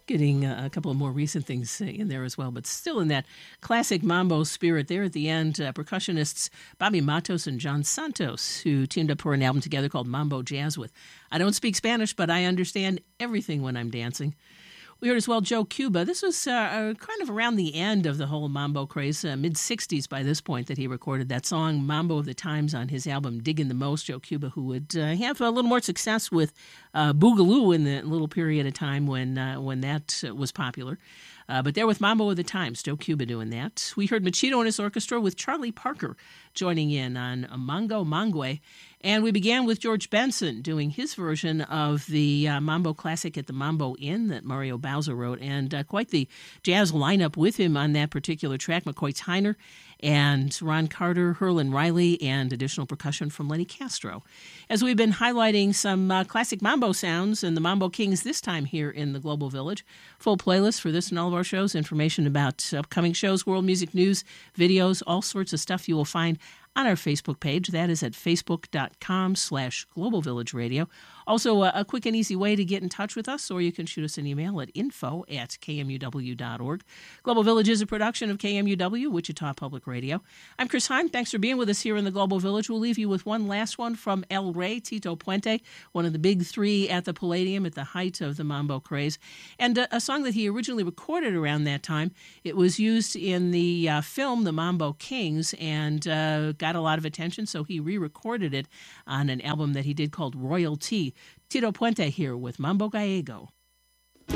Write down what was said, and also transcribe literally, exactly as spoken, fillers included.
Getting uh, a couple of more recent things uh, in there as well, but still in that classic mambo spirit there at the end. Uh, percussionists Bobby Matos and John Santos, who teamed up for an album together called Mambo Jazz with I don't speak Spanish, but I understand everything when I'm dancing. We heard as well Joe Cuba. This was uh, uh, kind of around the end of the whole mambo craze, uh, mid-sixties by this point that he recorded that song, Mambo of the Times, on his album Diggin' the Most. Joe Cuba, who would uh, have a little more success with uh, Boogaloo in the little period of time when, uh, when that uh, was popular. Uh, but there with Mambo of the Times, Joe Cuba doing that. We heard Machito and his orchestra with Charlie Parker joining in on Mongo Mangwe. And we began with George Benson doing his version of the uh, Mambo classic at the Mambo Inn that Mario Bowser wrote. And uh, quite the jazz lineup with him on that particular track. McCoy Tyner and Ron Carter, Herlin Riley, and additional percussion from Lenny Castro. As we've been highlighting some uh, classic mambo sounds and the Mambo Kings this time here in the Global Village. Full playlist for this and all of our shows, information about upcoming shows, world music news, videos, all sorts of stuff you will find on our Facebook page. That is at facebook.com slash Global Village Radio. Also, a, a quick and easy way to get in touch with us, or you can shoot us an email at info at k m u w dot org. Global Village is a production of K M U W, Wichita Public Radio. I'm Chris Hahn. Thanks for being with us here in the Global Village. We'll leave you with one last one from El Rey, Tito Puente, one of the big three at the Palladium at the height of the mambo craze, and a, a song that he originally recorded around that time. It was used in the uh, film The Mambo Kings and uh, got a lot of attention, so he re-recorded it on an album that he did called Royalty. Tito Puente here with Mambo Gallego.